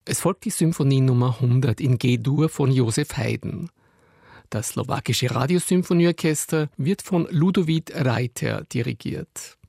Es folgt die Symphonie Nummer 100 in G-Dur von Josef Haydn. Das slowakische Radiosymphonieorchester wird von Ludovic Reiter dirigiert.